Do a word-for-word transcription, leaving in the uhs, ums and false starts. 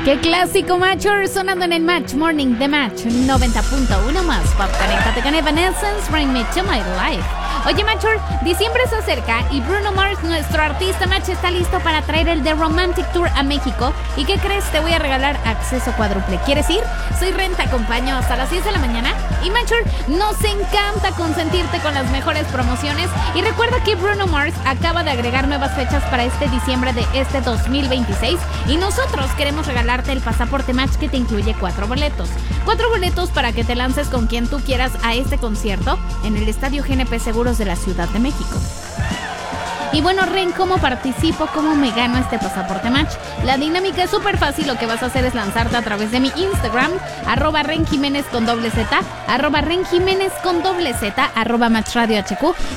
Qué clásico, Machor, sonando en el Match Morning de Match noventa punto uno más. Pop, conéctate con Evanescence, Bring Me to My Life. Oye, Machor, diciembre se acerca y Bruno Mars, nuestro artista Match, está listo para traer el The Romantic Tour a México. ¿Y qué crees? Te voy a regalar acceso cuádruple. ¿Quieres ir? Soy Ren, te acompaño hasta las diez de la mañana. Y Machor, nos encanta consentirte con las mejores promociones. Y recuerda que Bruno Mars acaba de agregar nuevas fechas para este diciembre de este dos mil veintiséis. Y nosotros queremos regalarte el pasaporte Match, que te incluye cuatro boletos. Cuatro boletos para que te lances con quien tú quieras a este concierto en el Estadio G N P Seguros de la Ciudad de México. Y bueno, Ren, ¿cómo participo? ¿Cómo me gano este pasaporte Match? La dinámica es súper fácil. Lo que vas a hacer es lanzarte a través de mi Instagram, arroba Ren Jiménez con doble Z, arroba Ren Jiménez con doble Z, arroba Match Radio H Q.